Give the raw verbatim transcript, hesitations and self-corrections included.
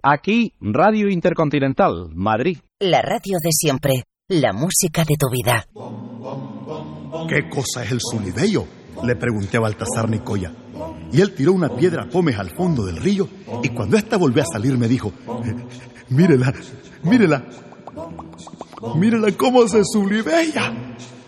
Aquí, Radio Intercontinental, Madrid. La radio de siempre, la música de tu vida. ¿Qué cosa es el Zulideyo?, le pregunté a Baltasar Nicoya. Y él tiró una piedra pómez al fondo del río, y cuando ésta volvió a salir me dijo: mírela, mírela, mírela cómo se zulibella.